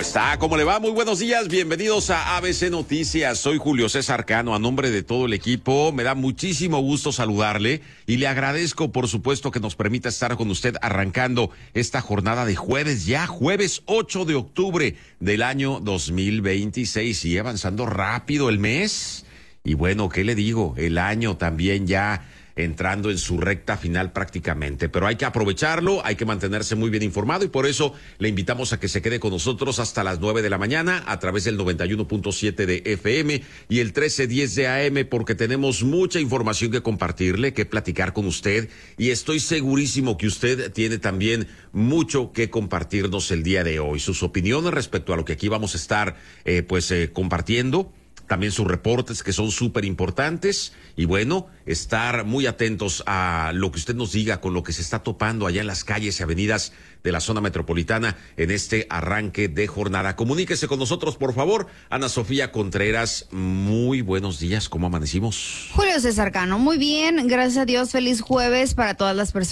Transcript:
está? ¿Cómo le va? Muy buenos días, bienvenidos a ABC Noticias. Soy Julio César Cano, a nombre de todo el equipo. Me da muchísimo gusto saludarle y le agradezco, por supuesto, que nos permita estar con usted arrancando esta jornada de jueves, ya jueves 8 de octubre del año 2026. Y avanzando rápido el mes. Y bueno, ¿qué le digo? El año también ya entrando en su recta final prácticamente, pero hay que aprovecharlo, hay que mantenerse muy bien informado y por eso le invitamos a que se quede con nosotros hasta las 9 de la mañana a través del 91.7 de FM y el 1310 de AM, porque tenemos mucha información que compartirle, que platicar con usted y estoy segurísimo que usted tiene también mucho que compartirnos el día de hoy, sus opiniones respecto a lo que aquí vamos a estar compartiendo. También sus reportes que son súper importantes y bueno, estar muy atentos a lo que usted nos diga con lo que se está topando allá en las calles y avenidas de la zona metropolitana en este arranque de jornada. Comuníquese con nosotros, por favor. Ana Sofía Contreras, muy buenos días, ¿cómo amanecimos? Julio César Cano, muy bien, gracias a Dios, feliz jueves para todas las personas